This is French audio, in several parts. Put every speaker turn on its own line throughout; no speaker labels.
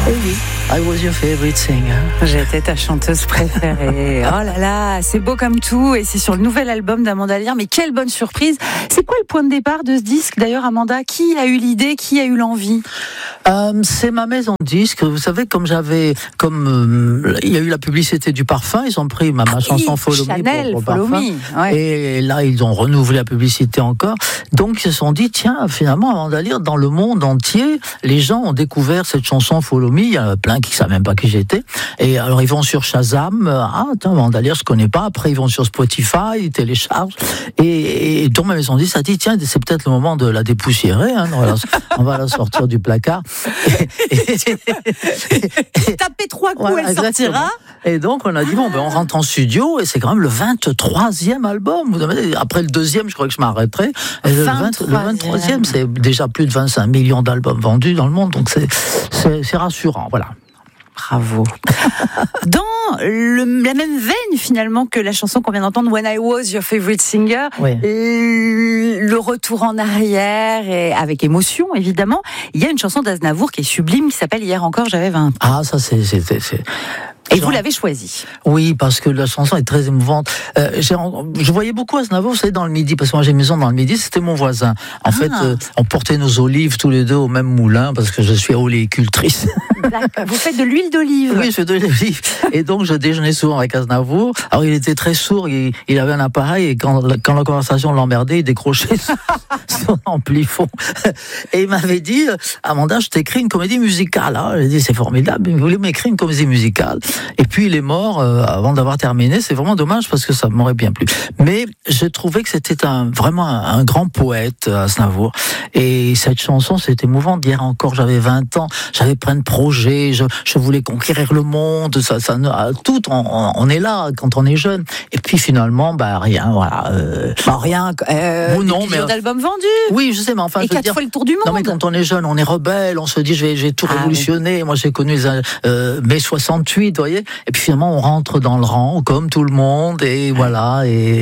Eh oui, I was your favorite singer.
J'étais ta chanteuse préférée. Oh là là, c'est beau comme tout et c'est sur le nouvel album d'Amanda Lear. Mais quelle bonne surprise. C'est quoi le point de départ de ce disque d'ailleurs, Amanda? Qui a eu l'idée? Qui a eu l'envie?
C'est ma maison de disques. Vous savez, il y a eu la publicité du parfum, ils ont pris ma chanson Follow Me
Chanel,
pour
Follow
parfum.
Me. Ouais.
Et là, ils ont renouvelé la publicité encore. Donc, ils se sont dit, tiens, finalement, Amanda Lear, dans le monde entier, les gens ont découvert cette chanson Follow Me. Il y en a plein qui ne savent même pas qui j'étais. Et alors, ils vont sur Shazam. Ah, attends, Amanda Lear, je ne connais pas. Après, ils vont sur Spotify, ils téléchargent. Et donc, ma maison de disques a dit, tiens, c'est peut-être le moment de la dépoussiérer. Hein, on va la sortir du placard.
Tapez 3 coups,
voilà,
elle sortira.
Et donc, on a dit, bon, on rentre en studio, et c'est quand même le 23e album. Après le deuxième, je crois que je m'arrêterai. Et le 23e, c'est déjà plus de 25 millions d'albums vendus dans le monde, donc c'est rassurant, voilà.
Bravo. Dans la même veine finalement que la chanson qu'on vient d'entendre, When I Was Your Favorite Singer,
oui.
Le retour en arrière et avec émotion évidemment, il y a une chanson d'Aznavour qui est sublime qui s'appelle Hier encore j'avais 20 ans.
Ah, ça c'est...
Et vous l'avez choisi.
Oui, parce que la chanson est très émouvante. Je voyais beaucoup Aznavour, vous savez, dans le Midi, parce que moi j'ai une maison dans le Midi, c'était mon voisin. En fait, on portait nos olives tous les deux au même moulin, parce que je suis oléicultrice.
Vous faites de l'huile d'olive?
Oui, je fais de l'huile d'olive. Et donc, je déjeunais souvent avec Aznavour. Alors, il était très sourd, il avait un appareil, et quand la conversation l'emmerdait, il décrochait son amplifon. Et il m'avait dit, Amanda, je t'écris une comédie musicale. Alors, j'ai dit, c'est formidable, il voulait m'écrire une comédie musicale. Et puis il est mort avant d'avoir terminé. C'est vraiment dommage parce que ça m'aurait bien plu. Mais j'ai trouvé que c'était vraiment un grand poète, Aznavour. Et cette chanson, c'était émouvant. Hier encore, j'avais 20 ans, j'avais plein de projets, je voulais conquérir le monde. Tout, on est là quand on est jeune. Et puis finalement, rien, voilà.
Rien.
Non,
mais d'albums vendus.
Oui, je sais, mais enfin,
et 4 fois le tour du monde.
Non, mais quand on est jeune, on est rebelle, on se dit, j'ai tout révolutionné. Oui. Moi, j'ai connu mai 68. Vous voyez, et puis finalement on rentre dans le rang comme tout le monde et voilà et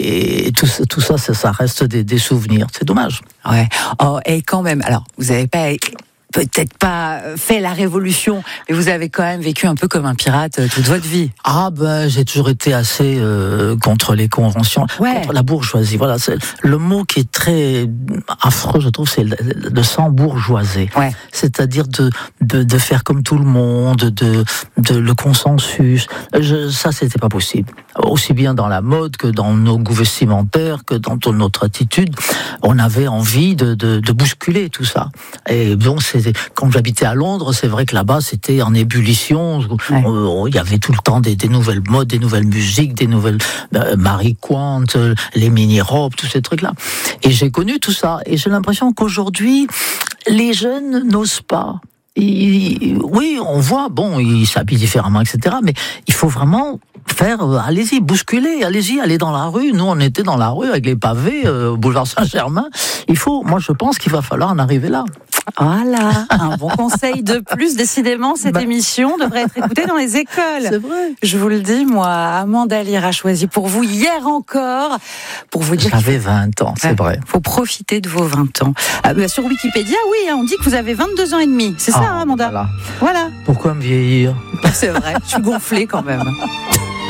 tout ça reste des souvenirs. C'est dommage.
Ouais. Oh, et quand même, alors vous avez pas peut-être pas fait la révolution, mais vous avez quand même vécu un peu comme un pirate toute votre vie.
Ah j'ai toujours été assez contre les conventions, contre la bourgeoisie. Voilà, c'est le mot qui est très affreux, je trouve, c'est de s'embourgeoiser. Ouais. C'est-à-dire de faire comme tout le monde, de le consensus. Ça, c'était pas possible. Aussi bien dans la mode que dans nos goûts vestimentaires, que dans notre attitude, on avait envie de bousculer tout ça. Et donc quand j'habitais à Londres, c'est vrai que là-bas c'était en ébullition. Il y avait tout le temps des nouvelles modes, des nouvelles musiques, des nouvelles Marie Quant, les mini-robes, tous ces trucs-là. Et j'ai connu tout ça. Et j'ai l'impression qu'aujourd'hui, les jeunes n'osent pas. Oui, on voit, ils s'habillent différemment, etc. Mais il faut vraiment allez-y, bousculer, allez dans la rue. Nous, on était dans la rue avec les pavés au boulevard Saint-Germain. Moi, je pense qu'il va falloir en arriver là.
Voilà, un bon conseil de plus. Décidément, cette émission devrait être écoutée dans les écoles.
C'est vrai.
Je vous le dis, moi, Amanda Lear a choisi pour vous Hier encore, pour vous dire.
J'avais 20 ans, c'est vrai.
Faut profiter de vos 20 ans. Sur Wikipédia, oui, on dit que vous avez 22 ans et demi. C'est ça, Amanda.
Voilà. Pourquoi me vieillir?
C'est vrai, je suis gonflée quand même.